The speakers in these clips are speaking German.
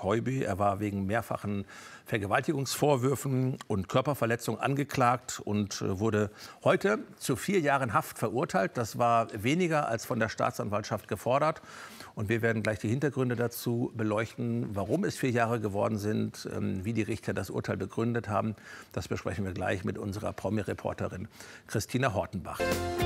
Borg-Heuby. Er war wegen mehrfachen Vergewaltigungsvorwürfen und Körperverletzung angeklagt und wurde heute zu 4 Jahren Haft verurteilt. Das war weniger als von der Staatsanwaltschaft gefordert. Und wir werden gleich die Hintergründe dazu beleuchten, warum es 4 Jahre geworden sind, wie die Richter das Urteil begründet haben. Das besprechen wir gleich mit unserer Promi-Reporterin Christina Hortenbach.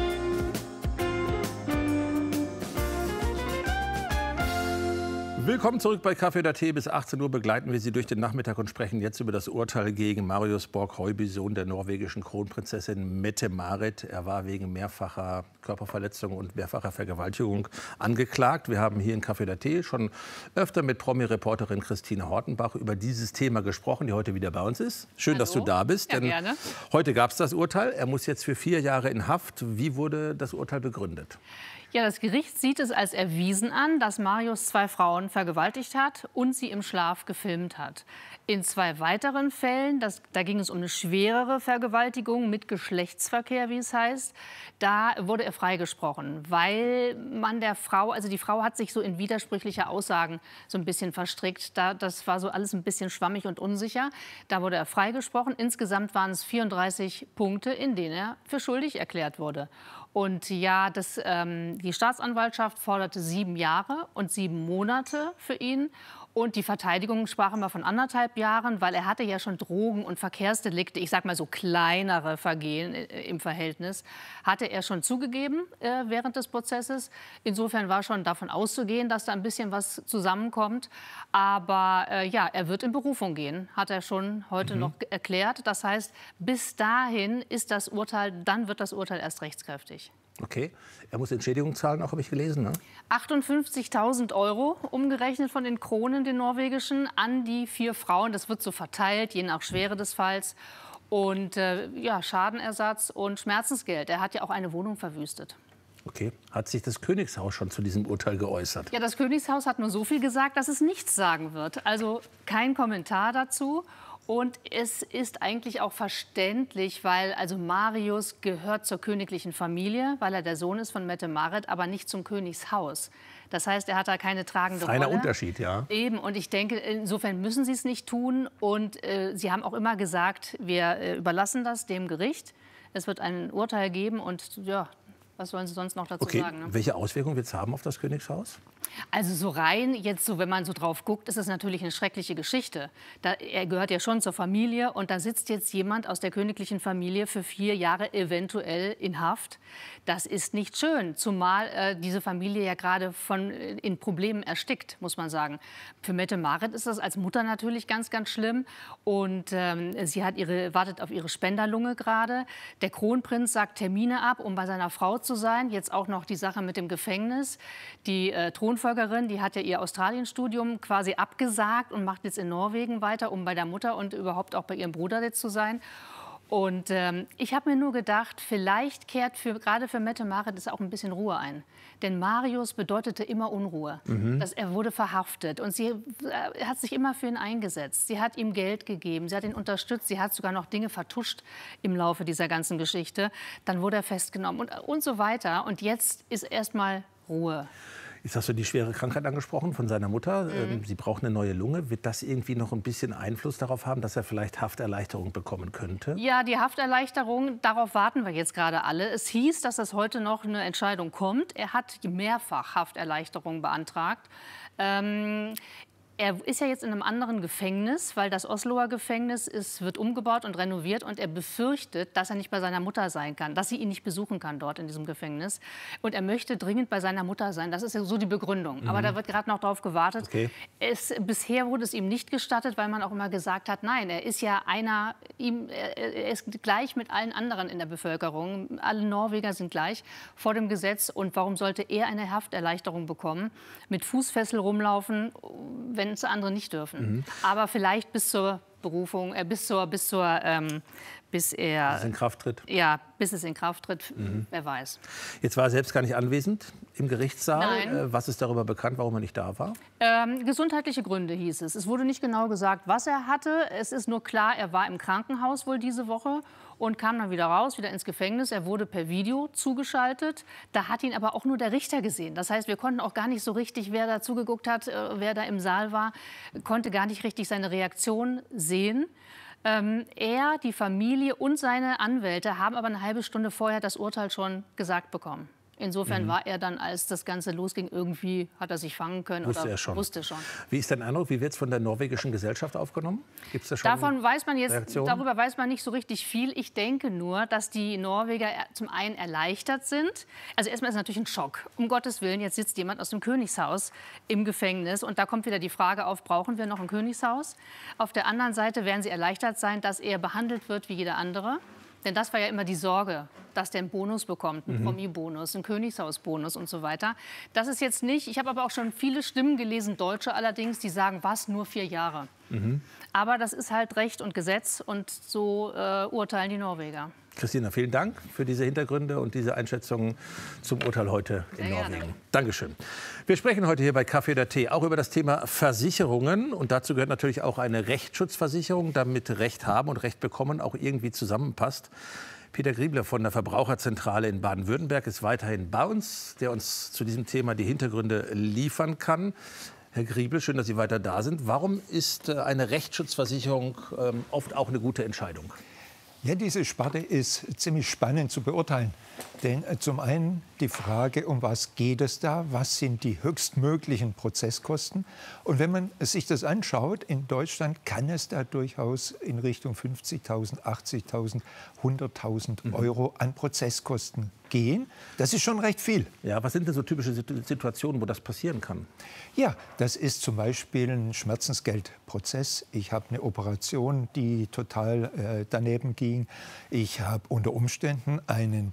Willkommen zurück bei Kaffee oder Tee. Bis 18 Uhr begleiten wir Sie durch den Nachmittag und sprechen jetzt über das Urteil gegen Marius Borg-Heuby, Sohn der norwegischen Kronprinzessin Mette-Marit. Er war wegen mehrfacher Körperverletzung und mehrfacher Vergewaltigung angeklagt. Wir haben hier in Kaffee oder Tee schon öfter mit Promi-Reporterin Christine Hortenbach über dieses Thema gesprochen, die heute wieder bei uns ist. Schön, Hallo. Dass du da bist. Ja, denn gerne. Heute gab es das Urteil. Er muss jetzt für 4 Jahre in Haft. Wie wurde das Urteil begründet? Ja, das Gericht sieht es als erwiesen an, dass Marius 2 Frauen vergewaltigt hat und sie im Schlaf gefilmt hat. In 2 weiteren Fällen, da ging es um eine schwerere Vergewaltigung mit Geschlechtsverkehr, wie es heißt, da wurde er freigesprochen, weil man der Frau, also die Frau hat sich so in widersprüchliche Aussagen so ein bisschen verstrickt. Das war so alles ein bisschen schwammig und unsicher. Da wurde er freigesprochen. Insgesamt waren es 34 Punkte, in denen er für schuldig erklärt wurde. Und ja, die Staatsanwaltschaft forderte 7 Jahre und 7 Monate für ihn. Und die Verteidigung sprach immer von 1,5 Jahren, weil er hatte ja schon Drogen- und Verkehrsdelikte, ich sag mal so kleinere Vergehen im Verhältnis, hatte er schon zugegeben während des Prozesses. Insofern war schon davon auszugehen, dass da ein bisschen was zusammenkommt. Aber ja, er wird in Berufung gehen, hat er schon heute noch erklärt. Das heißt, bis dahin ist das Urteil, dann wird das Urteil erst rechtskräftig. Okay. Er muss Entschädigung zahlen, auch habe ich gelesen, ne? 58.000 € umgerechnet von den Kronen, den norwegischen, an die 4 Frauen. Das wird so verteilt, je nach Schwere des Falls. Und ja, Schadenersatz und Schmerzensgeld. Er hat ja auch eine Wohnung verwüstet. Okay. Hat sich das Königshaus schon zu diesem Urteil geäußert? Ja, das Königshaus hat nur so viel gesagt, dass es nichts sagen wird. Also kein Kommentar dazu. Und es ist eigentlich auch verständlich, weil also Marius gehört zur königlichen Familie, weil er der Sohn ist von Mette-Marit, aber nicht zum Königshaus. Das heißt, er hat da keine tragende Rolle. Feiner Unterschied, ja. Eben, und ich denke, insofern müssen sie es nicht tun. Und sie haben auch immer gesagt, wir überlassen das dem Gericht. Es wird ein Urteil geben und ja, was sollen sie sonst noch dazu sagen? Ne? Welche Auswirkungen wird es haben auf das Königshaus? Also so rein, jetzt so, wenn man so drauf guckt, ist es natürlich eine schreckliche Geschichte. Er gehört ja schon zur Familie und da sitzt jetzt jemand aus der königlichen Familie für 4 Jahre eventuell in Haft. Das ist nicht schön, zumal diese Familie ja gerade in Problemen erstickt, muss man sagen. Für Mette-Marit ist das als Mutter natürlich ganz, ganz schlimm und sie hat wartet auf ihre Spenderlunge gerade. Der Kronprinz sagt Termine ab, um bei seiner Frau zu sein. Jetzt auch noch die Sache mit dem Gefängnis. Die Thronfolgerin, die hat ja ihr Australienstudium quasi abgesagt und macht jetzt in Norwegen weiter, um bei der Mutter und überhaupt auch bei ihrem Bruder jetzt zu sein. Und ich habe mir nur gedacht, vielleicht kehrt gerade für Mette-Marit auch ein bisschen Ruhe ein. Denn Marius bedeutete immer Unruhe. Er wurde verhaftet und sie hat sich immer für ihn eingesetzt. Sie hat ihm Geld gegeben, sie hat ihn unterstützt, sie hat sogar noch Dinge vertuscht im Laufe dieser ganzen Geschichte. Dann wurde er festgenommen und so weiter. Und jetzt ist erstmal Ruhe. Jetzt hast du die schwere Krankheit angesprochen von seiner Mutter. Sie braucht eine neue Lunge. Wird das irgendwie noch ein bisschen Einfluss darauf haben, dass er vielleicht Hafterleichterung bekommen könnte? Ja, die Hafterleichterung, darauf warten wir jetzt gerade alle. Es hieß, dass das heute noch eine Entscheidung kommt. Er hat mehrfach Hafterleichterung beantragt. Er ist ja jetzt in einem anderen Gefängnis, weil das Osloer Gefängnis wird umgebaut und renoviert. Und er befürchtet, dass er nicht bei seiner Mutter sein kann, dass sie ihn nicht besuchen kann dort in diesem Gefängnis. Und er möchte dringend bei seiner Mutter sein. Das ist ja so die Begründung. Aber da wird gerade noch drauf gewartet. Okay. Bisher wurde es ihm nicht gestattet, weil man auch immer gesagt hat, nein, er ist ja er ist gleich mit allen anderen in der Bevölkerung. Alle Norweger sind gleich vor dem Gesetz. Und warum sollte er eine Hafterleichterung bekommen? Mit Fußfessel rumlaufen, wenn es andere nicht dürfen. Aber vielleicht bis zur Berufung, bis zur bis er in Kraft tritt. Ja, bis es in Kraft tritt, wer weiß. Jetzt war er selbst gar nicht anwesend im Gerichtssaal. Nein. Was ist darüber bekannt, warum er nicht da war? Gesundheitliche Gründe hieß es. Es wurde nicht genau gesagt, was er hatte. Es ist nur klar, er war im Krankenhaus wohl diese Woche und kam dann wieder raus, wieder ins Gefängnis. Er wurde per Video zugeschaltet. Da hat ihn aber auch nur der Richter gesehen. Das heißt, wir konnten auch gar nicht so richtig, wer da zugeguckt hat, wer da im Saal war, konnte gar nicht richtig seine Reaktion sehen. Er, die Familie und seine Anwälte haben aber eine halbe Stunde vorher das Urteil schon gesagt bekommen. Insofern war er dann, als das Ganze losging, irgendwie hat er sich fangen können. Wusste er schon. Wie ist dein Eindruck? Wie wird es von der norwegischen Gesellschaft aufgenommen? Gibt's da schon darüber weiß man nicht so richtig viel. Ich denke nur, dass die Norweger zum einen erleichtert sind. Also erstmal ist es natürlich ein Schock. Um Gottes Willen, jetzt sitzt jemand aus dem Königshaus im Gefängnis. Und da kommt wieder die Frage auf, brauchen wir noch ein Königshaus? Auf der anderen Seite werden sie erleichtert sein, dass er behandelt wird wie jeder andere. Denn das war ja immer die Sorge, dass der einen Bonus bekommt, einen Promi-Bonus, einen Königshaus-Bonus und so weiter. Das ist jetzt nicht. Ich habe aber auch schon viele Stimmen gelesen, Deutsche allerdings, die sagen, was, nur 4 Jahre. Aber das ist halt Recht und Gesetz und so urteilen die Norweger. Christina, vielen Dank für diese Hintergründe und diese Einschätzungen zum Urteil heute in Norwegen. Dankeschön. Wir sprechen heute hier bei Kaffee oder Tee auch über das Thema Versicherungen. Und dazu gehört natürlich auch eine Rechtsschutzversicherung, damit Recht haben und Recht bekommen auch irgendwie zusammenpasst. Peter Griebler von der Verbraucherzentrale in Baden-Württemberg ist weiterhin bei uns, der uns zu diesem Thema die Hintergründe liefern kann. Herr Griebel, schön, dass Sie weiter da sind. Warum ist eine Rechtsschutzversicherung oft auch eine gute Entscheidung? Ja, diese Sparte ist ziemlich spannend zu beurteilen. Denn zum einen die Frage, um was geht es da? Was sind die höchstmöglichen Prozesskosten? Und wenn man sich das anschaut, in Deutschland kann es da durchaus in Richtung 50.000, 80.000, 100.000 Euro an Prozesskosten gehen. Das ist schon recht viel. Ja, was sind denn so typische Situationen, wo das passieren kann? Ja, das ist zum Beispiel ein Schmerzensgeldprozess. Ich habe eine Operation, die total daneben ging. Ich habe unter Umständen einen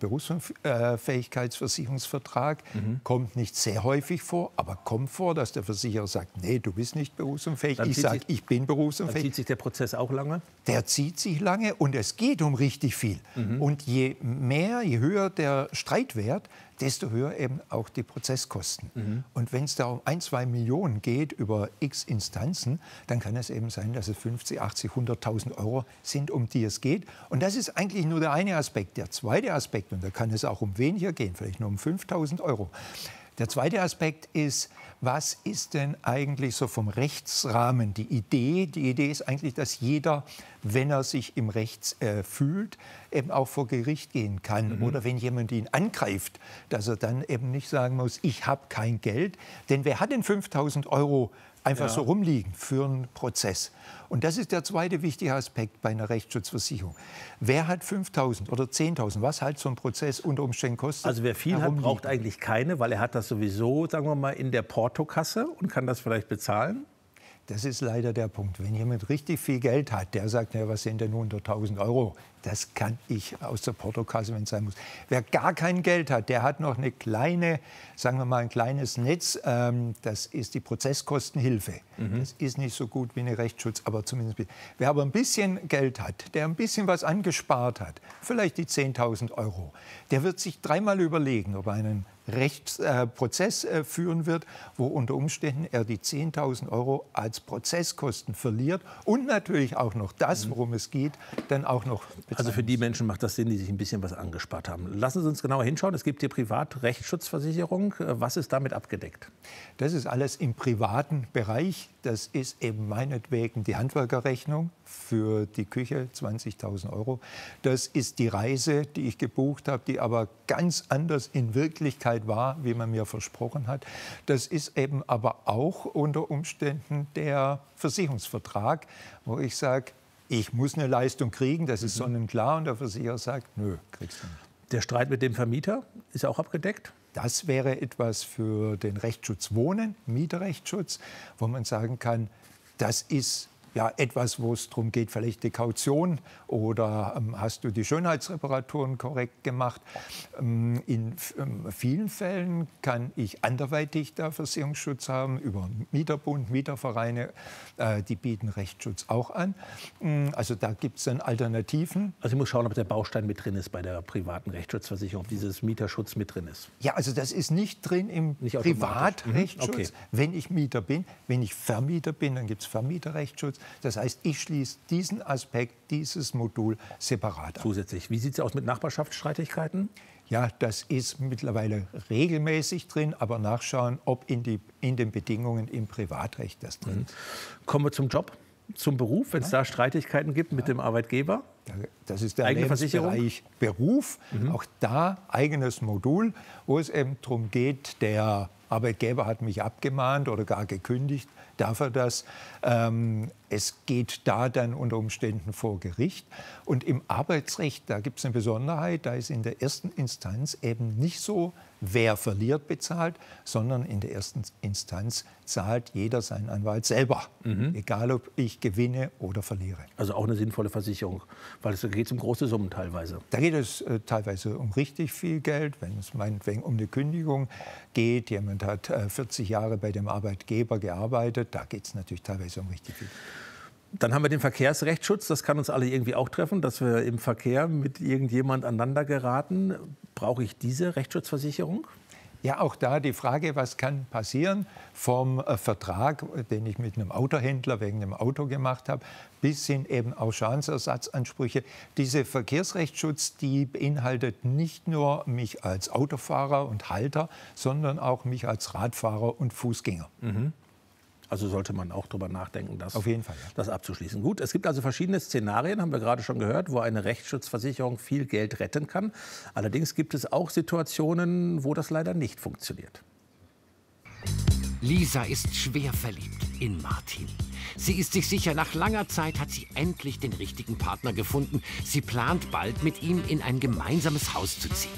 Berufsunfähigkeitsversicherungsvertrag. Kommt nicht sehr häufig vor, aber kommt vor, dass der Versicherer sagt, nee, du bist nicht berufsunfähig. Ich sage, ich bin berufsunfähig. Dann zieht sich der Prozess auch lange? Der zieht sich lange und es geht um richtig viel. Und je höher der Streitwert, desto höher eben auch die Prozesskosten. Und wenn es da um 1, 2 Millionen geht über x Instanzen, dann kann es eben sein, dass es 50, 80, 100.000 Euro sind, um die es geht. Und das ist eigentlich nur der eine Aspekt. Der zweite Aspekt, und da kann es auch um weniger gehen, vielleicht nur um 5.000 Euro. Der zweite Aspekt ist, was ist denn eigentlich so vom Rechtsrahmen die Idee? Die Idee ist eigentlich, dass jeder, wenn er sich im Recht fühlt, eben auch vor Gericht gehen kann. Oder wenn jemand ihn angreift, dass er dann eben nicht sagen muss, ich habe kein Geld. Denn wer hat denn 5.000 Euro einfach so rumliegen für einen Prozess? Und das ist der zweite wichtige Aspekt bei einer Rechtsschutzversicherung. Wer hat 5.000 oder 10.000, was halt so ein Prozess unter Umständen kostet? Also wer viel hat, braucht eigentlich keine, weil er hat das sowieso, sagen wir mal, in der Portokasse und kann das vielleicht bezahlen? Das ist leider der Punkt. Wenn jemand richtig viel Geld hat, der sagt, ja, was sind denn 100.000 Euro? Das kann ich aus der Portokasse, wenn es sein muss. Wer gar kein Geld hat, der hat noch eine kleine, sagen wir mal, ein kleines Netz. Das ist die Prozesskostenhilfe. Das ist nicht so gut wie eine Rechtsschutz, aber zumindest. Wer aber ein bisschen Geld hat, der ein bisschen was angespart hat, vielleicht die 10.000 Euro, der wird sich dreimal überlegen, ob er einen Rechtsprozess führen wird, wo unter Umständen er die 10.000 Euro als Prozesskosten verliert und natürlich auch noch das, worum es geht, dann auch noch bezahlen. Also für die Menschen macht das Sinn, die sich ein bisschen was angespart haben. Lassen Sie uns genauer hinschauen. Es gibt hier Privatrechtsschutzversicherung. Was ist damit abgedeckt? Das ist alles im privaten Bereich. Das ist eben meinetwegen die Handwerkerrechnung für die Küche, 20.000 Euro. Das ist die Reise, die ich gebucht habe, die aber ganz anders in Wirklichkeit war, wie man mir versprochen hat. Das ist eben aber auch unter Umständen der Versicherungsvertrag, wo ich sage, ich muss eine Leistung kriegen, das ist sonnenklar. Und der Versicherer sagt, nö, kriegst du nicht. Der Streit mit dem Vermieter ist auch abgedeckt? Das wäre etwas für den Rechtsschutz Wohnen, Mieterrechtsschutz, wo man sagen kann, das ist ja, etwas, wo es darum geht, vielleicht die Kaution oder hast du die Schönheitsreparaturen korrekt gemacht. In vielen Fällen kann ich anderweitig da Versicherungsschutz haben, über Mieterbund, Mietervereine, die bieten Rechtsschutz auch an. Also da gibt es dann Alternativen. Also ich muss schauen, ob der Baustein mit drin ist bei der privaten Rechtsschutzversicherung, ob dieses Mieterschutz mit drin ist. Ja, also das ist nicht drin im Privatrechtsschutz, okay. wenn ich Mieter bin. Wenn ich Vermieter bin, dann gibt es Vermieterrechtsschutz. Das heißt, ich schließe diesen Aspekt, dieses Modul separat ab. Zusätzlich. Wie sieht es aus mit Nachbarschaftsstreitigkeiten? Ja, das ist mittlerweile regelmäßig drin, aber nachschauen, ob in den Bedingungen im Privatrecht das drin ist. Kommen wir zum Job, zum Beruf, wenn es da Streitigkeiten gibt mit dem Arbeitgeber. Das ist der Eigene Versicherung? Lebensbereich Beruf. Auch da eigenes Modul, wo es eben darum geht, der Arbeitgeber hat mich abgemahnt oder gar gekündigt. Darf er das? Es geht da dann unter Umständen vor Gericht. Und im Arbeitsrecht, da gibt es eine Besonderheit, da ist in der ersten Instanz eben nicht so, wer verliert, bezahlt, sondern in der ersten Instanz zahlt jeder seinen Anwalt selber. Egal, ob ich gewinne oder verliere. Also auch eine sinnvolle Versicherung, weil es geht um große Summen teilweise. Da geht es teilweise um richtig viel Geld, wenn es meinetwegen um eine Kündigung geht. Jemand hat 40 Jahre bei dem Arbeitgeber gearbeitet, da geht es natürlich teilweise um richtig viel. Dann haben wir den Verkehrsrechtsschutz. Das kann uns alle irgendwie auch treffen, dass wir im Verkehr mit irgendjemand aneinander geraten. Brauche ich diese Rechtsschutzversicherung? Ja, auch da die Frage, was kann passieren vom Vertrag, den ich mit einem Autohändler wegen einem Auto gemacht habe, bis hin eben auch Schadensersatzansprüche. Diese Verkehrsrechtsschutz, die beinhaltet nicht nur mich als Autofahrer und Halter, sondern auch mich als Radfahrer und Fußgänger. Also sollte man auch darüber nachdenken, das, Auf jeden Fall, ja. Das abzuschließen. Gut, es gibt also verschiedene Szenarien, haben wir gerade schon gehört, wo eine Rechtsschutzversicherung viel Geld retten kann. Allerdings gibt es auch Situationen, wo das leider nicht funktioniert. Lisa ist schwer verliebt in Martin. Sie ist sich sicher, nach langer Zeit hat sie endlich den richtigen Partner gefunden. Sie plant bald, mit ihm in ein gemeinsames Haus zu ziehen.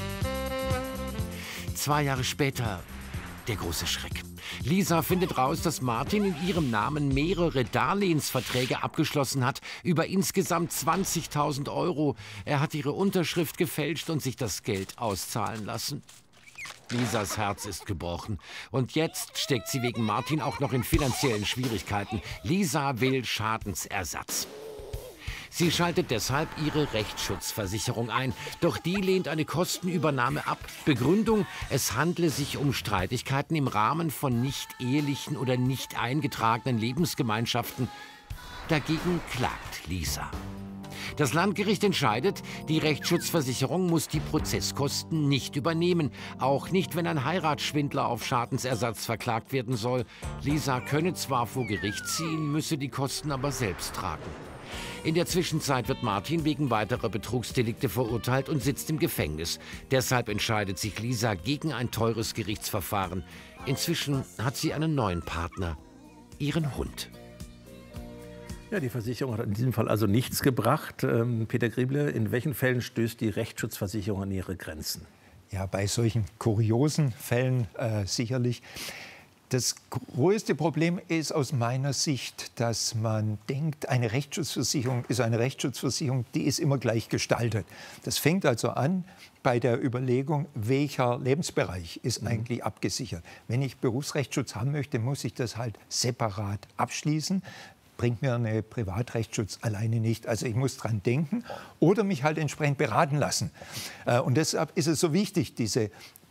2 Jahre später der große Schreck. Lisa findet raus, dass Martin in ihrem Namen mehrere Darlehensverträge abgeschlossen hat, über insgesamt 20.000 €. Er hat ihre Unterschrift gefälscht und sich das Geld auszahlen lassen. Lisas Herz ist gebrochen. Und jetzt steckt sie wegen Martin auch noch in finanziellen Schwierigkeiten. Lisa will Schadensersatz. Sie schaltet deshalb ihre Rechtsschutzversicherung ein. Doch die lehnt eine Kostenübernahme ab. Begründung, es handle sich um Streitigkeiten im Rahmen von nicht ehelichen oder nicht eingetragenen Lebensgemeinschaften. Dagegen klagt Lisa. Das Landgericht entscheidet, die Rechtsschutzversicherung muss die Prozesskosten nicht übernehmen. Auch nicht, wenn ein Heiratsschwindler auf Schadensersatz verklagt werden soll. Lisa könne zwar vor Gericht ziehen, müsse die Kosten aber selbst tragen. In der Zwischenzeit wird Martin wegen weiterer Betrugsdelikte verurteilt und sitzt im Gefängnis. Deshalb entscheidet sich Lisa gegen ein teures Gerichtsverfahren. Inzwischen hat sie einen neuen Partner, ihren Hund. Ja, die Versicherung hat in diesem Fall also nichts gebracht. Peter Grieble, in welchen Fällen stößt die Rechtsschutzversicherung an ihre Grenzen? Ja, bei solchen kuriosen Fällen sicherlich. Das größte Problem ist aus meiner Sicht, dass man denkt, eine Rechtsschutzversicherung ist eine Rechtsschutzversicherung, die ist immer gleich gestaltet. Das fängt also an bei der Überlegung, welcher Lebensbereich ist eigentlich abgesichert. Wenn ich Berufsrechtsschutz haben möchte, muss ich das halt separat abschließen. Bringt mir eine Privatrechtsschutz alleine nicht. Also ich muss dran denken oder mich halt entsprechend beraten lassen. Und deshalb ist es so wichtig, diese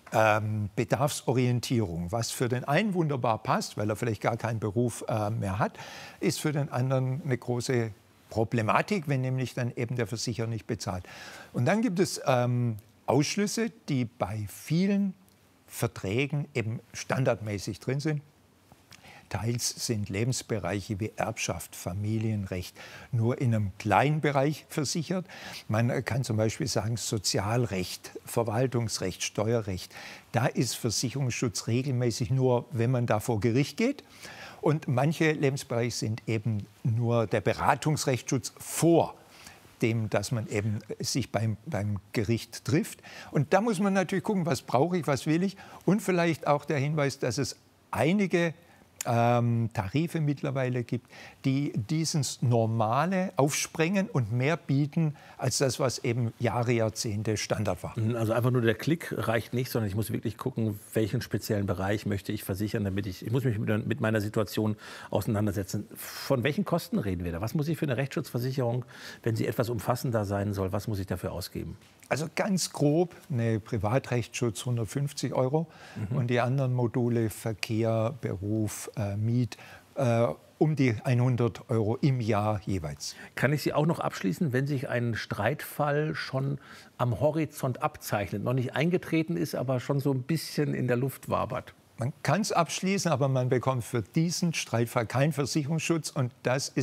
Bedarfsorientierung. Was für den einen wunderbar passt, weil er vielleicht gar keinen Beruf mehr hat, ist für den anderen eine große Problematik, wenn nämlich dann eben der Versicherer nicht bezahlt. Und dann gibt es Ausschlüsse, die bei vielen Verträgen eben standardmäßig drin sind. Teils sind Lebensbereiche wie Erbschaft, Familienrecht nur in einem kleinen Bereich versichert. Man kann zum Beispiel sagen, Sozialrecht, Verwaltungsrecht, Steuerrecht. Da ist Versicherungsschutz regelmäßig nur, wenn man da vor Gericht geht. Und manche Lebensbereiche sind eben nur der Beratungsrechtsschutz vor dem, dass man eben sich beim Gericht trifft. Und da muss man natürlich gucken, was brauche ich, was will ich. Und vielleicht auch der Hinweis, dass es einige Tarife mittlerweile gibt, die dieses Normale aufsprengen und mehr bieten als das, was eben Jahre, Jahrzehnte Standard war. Also einfach nur der Klick reicht nicht, sondern ich muss wirklich gucken, welchen speziellen Bereich möchte ich versichern, damit ich muss mich mit meiner Situation auseinandersetzen. Von welchen Kosten reden wir da? Was muss ich für eine Rechtsschutzversicherung, wenn sie etwas umfassender sein soll, was muss ich dafür ausgeben? Also ganz grob, eine Privatrechtsschutz 150 € und die anderen Module Verkehr, Beruf, Miet um die 100 € im Jahr jeweils. Kann ich Sie auch noch abschließen, wenn sich ein Streitfall schon am Horizont abzeichnet, noch nicht eingetreten ist, aber schon so ein bisschen in der Luft wabert? Man kann es abschließen, aber man bekommt für diesen Streitfall keinen Versicherungsschutz und das ist